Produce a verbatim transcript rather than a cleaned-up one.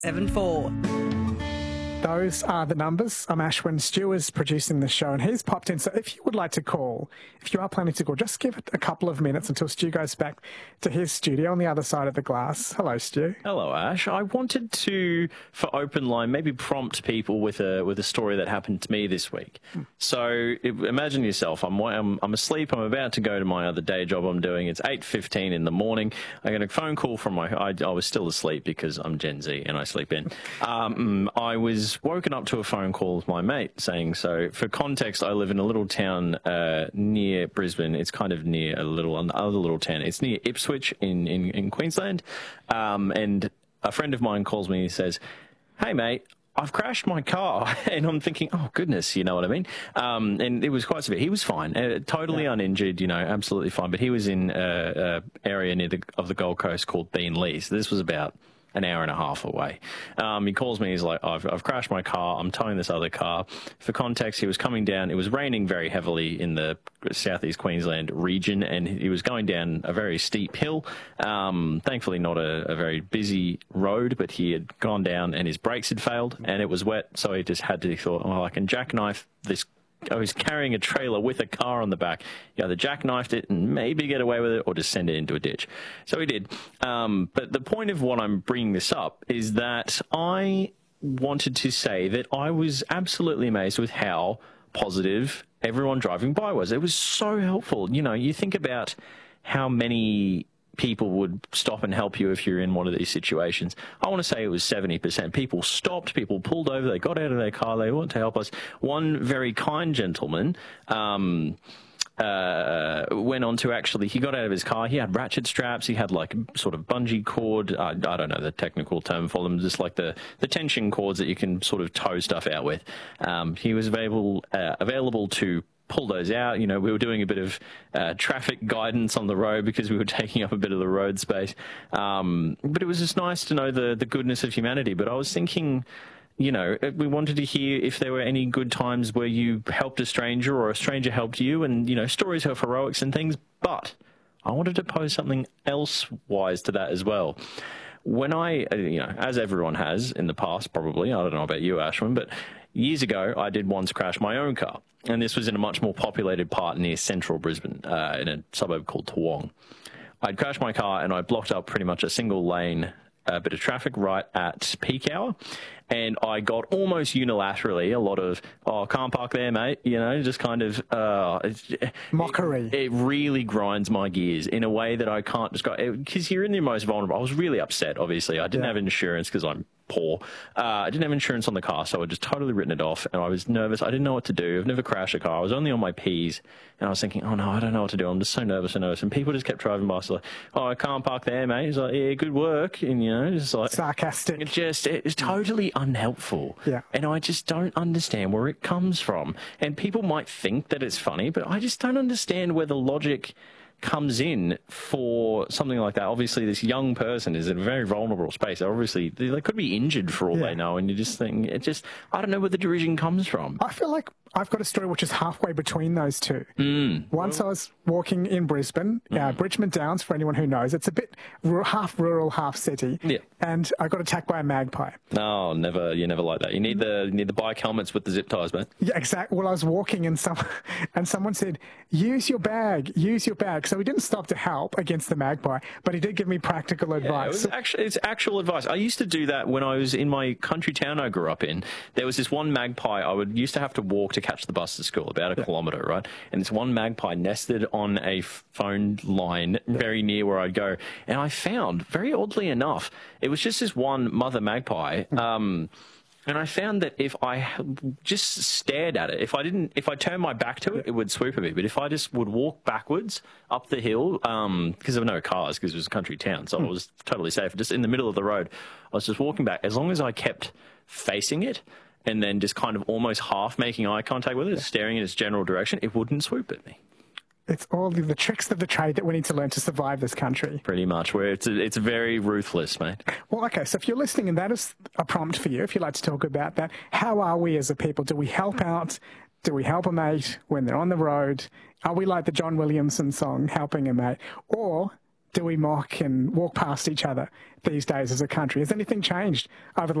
seven four. Those are the numbers. I'm Ashwin. Stu is producing the show and he's popped in. So if you would like to call, if you are planning to call, just give it a couple of minutes until Stu goes back to his studio on the other side of the glass. Hello, Stu. Hello, Ash. I wanted to, for open line, maybe prompt people with a with a story that happened to me this week. Hmm. So if, imagine yourself. I'm, I'm I'm asleep. I'm about to go to my other day job I'm doing. It's eight fifteen in the morning. I get a phone call from my. I, I was still asleep because I'm Gen Z and I sleep in. Um, I was woken up to a phone call with my mate saying, so for context, I live in a little town uh, near Brisbane. It's kind of near a little, another little town. It's near Ipswich in, in, in Queensland. Um, and a friend of mine calls me and says, hey, mate, I've crashed my car. And I'm thinking, oh, goodness, you know what I mean? Um, and it was quite severe. He was fine, uh, totally yeah. uninjured, you know, absolutely fine. But he was in an uh, area near the, of the Gold Coast called Beenleigh. So this was about an hour and a half away. Um, he calls me, he's like, I've, I've crashed my car, I'm towing this other car. For context, he was coming down, it was raining very heavily in the southeast Queensland region, and he was going down a very steep hill. Um, thankfully not a, a very busy road, but he had gone down and his brakes had failed, and it was wet, so he just had to, he thought, well, I can jackknife this. I was carrying a trailer with a car on the back. You either jackknifed it and maybe get away with it or just send it into a ditch. So he did. Um, but the point of what I'm bringing this up is that I wanted to say that I was absolutely amazed with how positive everyone driving by was. It was so helpful. You know, you think about how many people would stop and help you if you're in one of these situations. I want to say it was seventy percent. People stopped, people pulled over, they got out of their car, they wanted to help us. One very kind gentleman um, uh, went on to actually, he got out of his car, he had ratchet straps, he had like sort of bungee cord, I, I don't know the technical term for them, just like the, the tension cords that you can sort of tow stuff out with. Um, he was available, uh, available to pull those out. You know, we were doing a bit of uh, traffic guidance on the road because we were taking up a bit of the road space. Um, but it was just nice to know the, the goodness of humanity. But I was thinking, you know, we wanted to hear if there were any good times where you helped a stranger or a stranger helped you, and, you know, stories of heroics and things. But I wanted to pose something else wise to that as well. When I, you know, as everyone has in the past, probably, I don't know about you, Ashwin, but years ago, I did once crash my own car. And this was in a much more populated part near central Brisbane, uh, in a suburb called Toowong. I'd crashed my car and I blocked up pretty much a single lane, a bit of traffic right at peak hour. And I got almost unilaterally a lot of, oh, can't park there, mate. You know, just kind of uh, mockery. It, it really grinds my gears in a way that I can't describe. Because you're in the most vulnerable. I was really upset, obviously. I didn't yeah. have insurance because I'm poor. Uh, I didn't have insurance on the car, so I'd just totally written it off. And I was nervous. I didn't know what to do. I've never crashed a car. I was only on my P's. And I was thinking, oh, no, I don't know what to do. I'm just so nervous and nervous. And people just kept driving by. So like, oh, I can't park there, mate. It's like, yeah, good work. And, you know, just like... sarcastic. It just, it's totally unhelpful. Yeah. And I just don't understand where it comes from. And people might think that it's funny, but I just don't understand where the logic comes in for something like that. Obviously, this young person is in a very vulnerable space. Obviously, they could be injured for all yeah. they know, and you just think, it just, I don't know where the derision comes from. I feel like I've got a story which is halfway between those two. Mm. Once well, I was walking in Brisbane, mm. uh, Bridgman Downs, for anyone who knows, it's a bit r half rural, half city. Yeah. And I got attacked by a magpie. No, never. You never like that. You need the you need the bike helmets with the zip ties, man. Yeah, exactly. Well, I was walking and some and someone said, "Use your bag, use your bag." So he didn't stop to help against the magpie, but he did give me practical advice. Yeah, it was actually, it's actual advice. I used to do that when I was in my country town I grew up in. There was this one magpie. I would used to have to walk to catch the bus to school, about a yeah. kilometre, right? And this one magpie nested on a phone line yeah. very near where I'd go. And I found, very oddly enough, it was just this one mother magpie. Um, and I found that if I just stared at it, if I didn't, if I turned my back to it, it would swoop at me. But if I just would walk backwards up the hill, um, because there were no cars, because it was a country town, so mm. I was totally safe. Just in the middle of the road, I was just walking back. As long as I kept facing it, and then just kind of almost half making eye contact with it, staring in its general direction, it wouldn't swoop at me. It's all the, the tricks of the trade that we need to learn to survive this country. Pretty much, where it's it's very ruthless, mate. Well, okay, so if you're listening and that is a prompt for you, if you'd like to talk about that, how are we as a people? Do we help out? Do we help a mate when they're on the road? Are we like the John Williamson song, Helping a Mate? Or do we mock and walk past each other these days as a country? Has anything changed over the